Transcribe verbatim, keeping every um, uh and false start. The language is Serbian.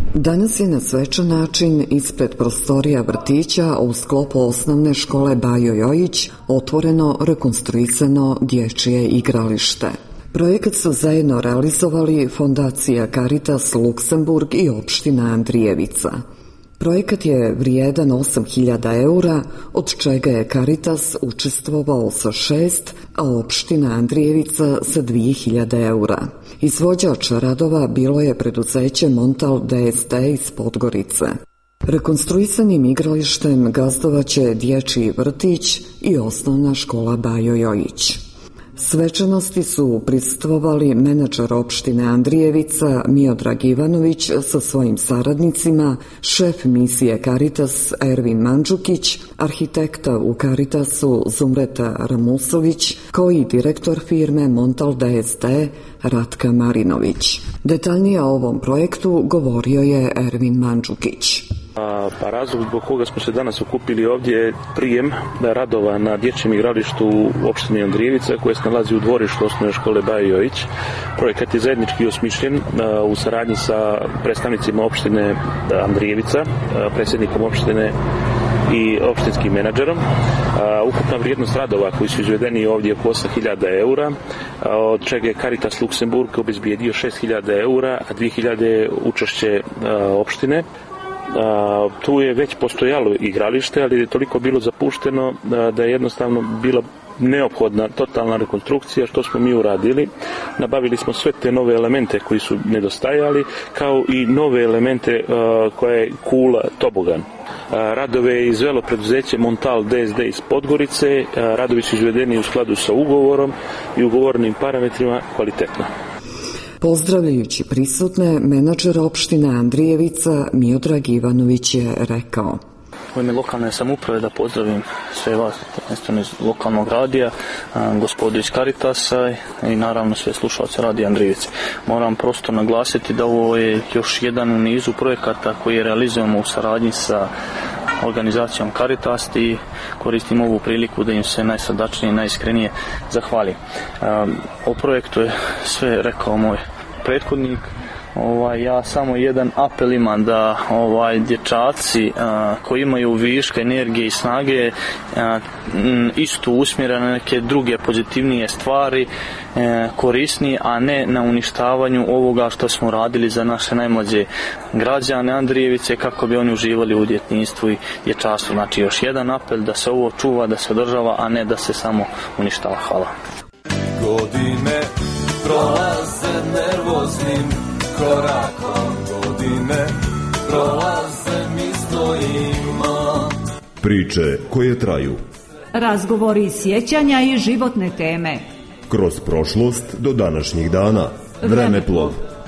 Danas je na svečan način ispred prostorija vrtića u sklopu osnovne škole Bajo Jojić otvoreno rekonstruisano dječje igralište. Projekat su zajedno realizovali Fondacija Caritas Luksemburg i opština Andrijevica. Projekat je vrijedan osam hiljada eura, od čega je Caritas učestvovao sa šest, a opština Andrijevica sa dvije hiljade eura. Izvođač radova bilo je preduzeće Montal D S D iz Podgorice. Rekonstruisanim igralištem gazdovaće dječji vrtić i osnovna škola Bajo Jojić. Svečanosti su prisustvovali menadžer opštine Andrijevica Miodrag Ivanović sa svojim saradnicima, šef misije Caritas Ervin Mandžukić, arhitekta u Caritasu Zumreta Ramusović, kao i direktor firme Montal D S D Ratka Marinović. Detaljnije o ovom projektu govorio je Ervin Mandžukić. Pa razlog zbog koga smo se danas okupili ovdje je prijem radova na dječjem igralištu u opštini Andrijevica koje se nalazi u dvorištu osnovne škole Bajo Jojić. Projekat je zajednički osmišljen u saradnji sa predstavnicima opštine Andrijevica, predsjednikom opštine i opštinskim menadžerom. Ukupna vrijednost radova koji su izvedeni ovdje je oko osam hiljada eura, od čega je Caritas Luksemburg obezbijedio šest hiljada eura, a dvije hiljade učešće opštine. Uh, tu je već postojalo igralište, ali je toliko bilo zapušteno da, da je jednostavno bila neophodna totalna rekonstrukcija, što smo mi uradili. Nabavili smo sve te nove elemente koji su nedostajali, kao i nove elemente uh, koje je kula tobogan. Uh, radove je izvelo preduzeće Montal D S D iz Podgorice, uh, radovi su izvedeni u skladu sa ugovorom i ugovornim parametrima kvalitetno. Pozdravljajući prisutne, menadžer opštine Andrijevica Miodrag Ivanović je rekao: U ime lokalne samouprave da pozdravim sve vas iz lokalnog radija, gospodu iz Caritasa i naravno sve slušalce radija Andrijevice. Moram prosto naglasiti da ovo je još jedan u nizu projekata koji realizujemo u saradnji sa organizacijom Caritas i koristim ovu priliku da im se najsrdačnije i najiskrenije zahvalim. O projektu je sve rekao moj prethodnik. Ovaj, ja samo jedan apel imam da ovaj, dječaci a, koji imaju viška energije i snage a, m, isto usmjere na neke druge pozitivnije stvari, a, korisnije, a ne na uništavanju ovoga što smo radili za naše najmlađe građane Andrijevice kako bi oni uživali u djetinjstvu i dječaštvu. Znači još jedan apel da se ovo čuva, da se održava, a ne da se samo uništava. Hvala. Godine prolaze nervoznim korakom, godine prolaze, mi stojimo. Priče koje traju. Razgovori, sjećanja i životne teme. Kroz prošlost do današnjih dana. Vremeplov.